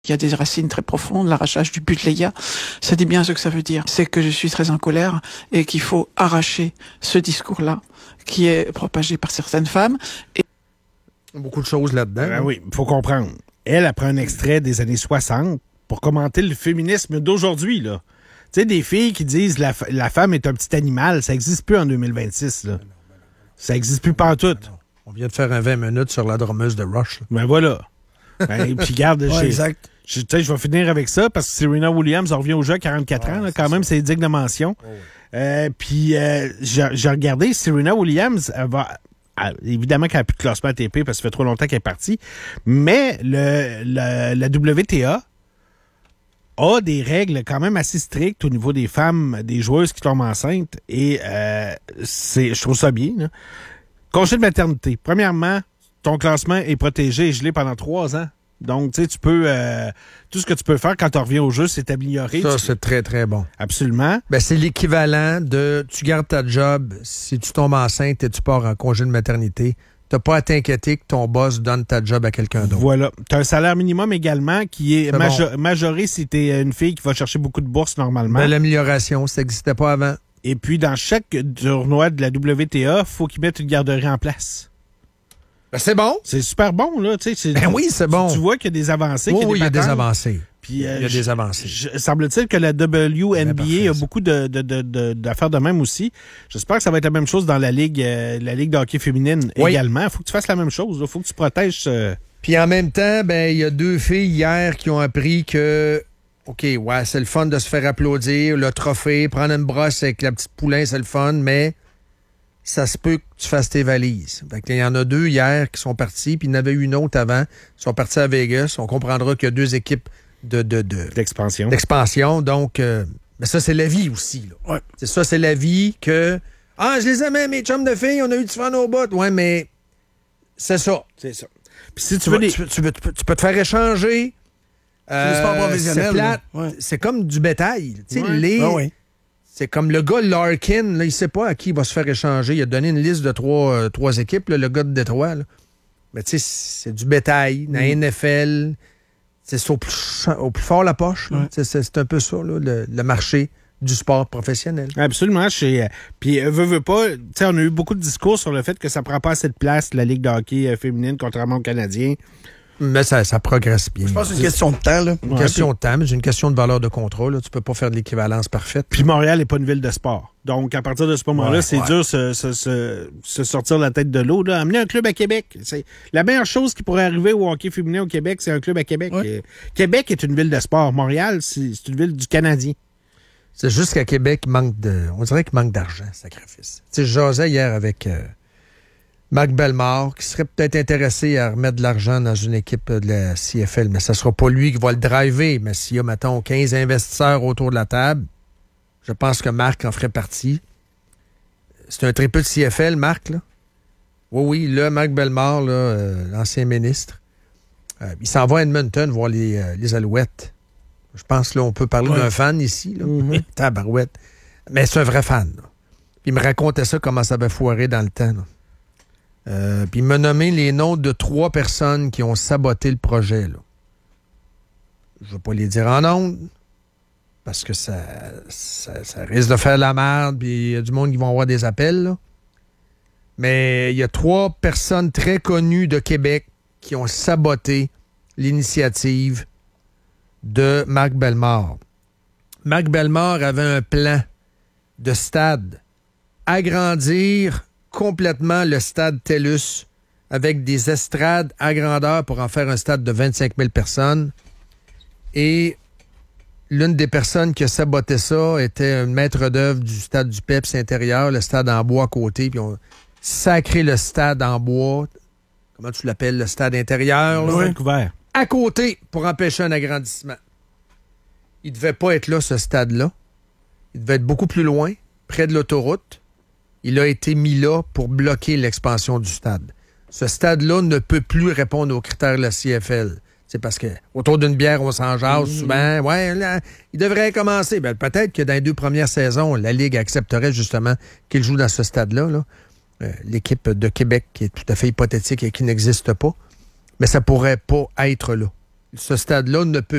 Il y a des racines très profondes, l'arrachage du butyléia. Ça dit bien ce que ça veut dire. C'est que je suis très en colère et qu'il faut arracher ce discours-là qui est propagé par certaines femmes. Et beaucoup de choses là-dedans. Oui, il faut comprendre. Elle prend un extrait des années 60 pour commenter le féminisme d'aujourd'hui, là. Tu sais, des filles qui disent la femme est un petit animal, ça n'existe plus en 2026, là. Ça n'existe plus pantoute. On vient de faire un 20 minutes sur la drummeuse de Rush. Là. Ben voilà. Puis garde, exact. Je vais finir avec ça parce que Serena Williams revient au jeu à 44 ans. Là, quand même, c'est digne de mention. Puis j'ai regardé, Serena Williams, évidemment qu'elle n'a plus de classement ATP parce que ça fait trop longtemps qu'elle est partie, mais la WTA a des règles quand même assez strictes au niveau des femmes, des joueuses qui tombent enceintes. Et je trouve ça bien. Là. Congé de maternité. Premièrement, ton classement est protégé et gelé pendant 3 ans. Donc, tu sais, tu peux... tout ce que tu peux faire quand tu reviens au jeu, c'est t'améliorer. Ça, c'est très, très bon. Absolument. Ben, c'est l'équivalent de... Tu gardes ta job, si tu tombes enceinte et tu pars en congé de maternité, t'as pas à t'inquiéter que ton boss donne ta job à quelqu'un d'autre. Voilà. Tu as un salaire minimum également qui est majoré si tu es une fille qui va chercher beaucoup de bourses normalement. Ben, l'amélioration, ça n'existait pas avant. Et puis, dans chaque tournoi de la WTA, il faut qu'ils mettent une garderie en place. Ben, c'est bon. C'est super bon, là. Oui, c'est bon. Tu vois qu'il y a des avancées. Oui, il y a des avancées. Puis, il y a des avancées. Semble-t-il que la WNBA a beaucoup d'affaires de même aussi. J'espère que ça va être la même chose dans la Ligue de hockey féminine également. Il faut que tu fasses la même chose. Il faut que tu protèges... Puis en même temps, il y a 2 filles hier qui ont appris que... OK, ouais, c'est le fun de se faire applaudir, le trophée, prendre une brosse avec la petite poulain, c'est le fun, mais ça se peut que tu fasses tes valises. Fait qu'il y en a 2 hier qui sont partis, puis il y en avait une autre avant. Ils sont partis à Vegas. On comprendra qu'il y a 2 équipes d'expansion. Donc, mais ça, c'est la vie aussi. Là. Ouais. C'est ça, c'est la vie que... Ah, je les aimais, mes chums de filles, on a eu du fun au bout. Ouais, mais c'est ça. C'est ça. Puis si tu peux te faire échanger... c'est sport professionnel. C'est plate. Ouais. C'est comme du bétail. C'est comme le gars Larkin, là, il sait pas à qui il va se faire échanger. Il a donné une liste de 3 équipes, là, le gars de Détroit. Là. Mais tu sais, c'est du bétail. Dans la NFL, c'est au plus fort la poche. Là. C'est un peu ça, là, le marché du sport professionnel. Absolument. Puis, veut pas, tu sais, on a eu beaucoup de discours sur le fait que ça prend pas assez de place, la Ligue de hockey féminine, contrairement aux Canadiens. Mais ça progresse bien. Je pense que c'est une question de temps. Là. Une question de temps, mais c'est une question de valeur de contrôle. Là. Tu peux pas faire de l'équivalence parfaite. Puis Montréal n'est pas une ville de sport. Donc, à partir de ce moment-là, c'est dur se sortir la tête de l'eau. Là. Amener un club à Québec. C'est la meilleure chose qui pourrait arriver au hockey féminin au Québec, c'est un club à Québec. Ouais. Québec est une ville de sport. Montréal, c'est une ville du Canadien. C'est juste qu'à Québec, on dirait qu'il manque d'argent, sacrifice. Tu sais, je jasais hier avec... Marc Bellemare, qui serait peut-être intéressé à remettre de l'argent dans une équipe de la CFL, mais ça ne sera pas lui qui va le driver. Mais s'il y a, mettons, 15 investisseurs autour de la table, je pense que Marc en ferait partie. C'est un très peu de CFL, Marc, là. Oui, là, Marc Bellemare, là, l'ancien ministre, il s'en va à Edmonton voir les Alouettes. Je pense, là, on peut parler d'un fan ici, là. Tabarouette. Mais c'est un vrai fan, là. Il me racontait ça, comment ça avait foiré dans le temps, là. Puis il m'a nommé les noms de 3 personnes qui ont saboté le projet. Là. Je ne vais pas les dire en ondes, parce que ça risque de faire la merde, puis il y a du monde qui vont avoir des appels. Là. Mais il y a 3 personnes très connues de Québec qui ont saboté l'initiative de Marc Bellemare. Marc Bellemare avait un plan de stade. Agrandir complètement le stade TELUS avec des estrades à grandeur pour en faire un stade de 25 000 personnes. Et l'une des personnes qui a saboté ça était un maître d'œuvre du stade du PEPS intérieur, le stade en bois à côté. Puis on sacré le stade en bois. Comment tu l'appelles, le stade intérieur? Oui, couvert. À côté pour empêcher un agrandissement. Il devait pas être là, ce stade-là. Il devait être beaucoup plus loin, près de l'autoroute. Il a été mis là pour bloquer l'expansion du stade. Ce stade-là ne peut plus répondre aux critères de la CFL. C'est parce que autour d'une bière, on s'en jase souvent. Ouais, là, il devrait commencer. Ben, peut-être que dans les 2 premières saisons, la Ligue accepterait justement qu'il joue dans ce stade-là. Là. L'équipe de Québec qui est tout à fait hypothétique et qui n'existe pas. Mais ça pourrait pas être là. ce stade-là ne peut